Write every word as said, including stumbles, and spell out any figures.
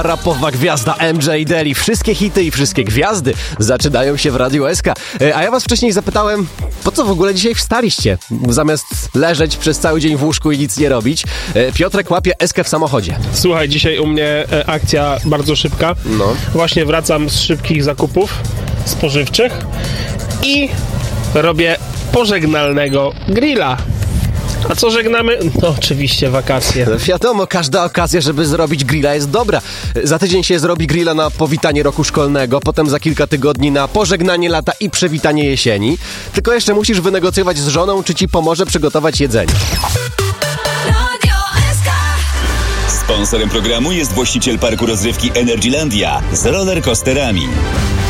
Rapowa gwiazda M J Daly. Wszystkie hity i wszystkie gwiazdy zaczynają się w Radiu S K. A ja was wcześniej zapytałem, po co w ogóle dzisiaj wstaliście? Zamiast leżeć przez cały dzień w łóżku i nic nie robić. Piotrek łapie S K w samochodzie. Słuchaj, dzisiaj u mnie e, akcja bardzo szybka. No. Właśnie wracam z szybkich zakupów spożywczych i robię pożegnalnego grilla. A co żegnamy? No oczywiście wakacje. Wiadomo, każda okazja, żeby zrobić grilla jest dobra. Za tydzień się zrobi grilla na powitanie roku szkolnego, potem za kilka tygodni na pożegnanie lata i przywitanie jesieni. Tylko jeszcze musisz wynegocjować z żoną, czy ci pomoże przygotować jedzenie. Sponsorem programu jest właściciel parku rozrywki Energylandia z rollercoasterami.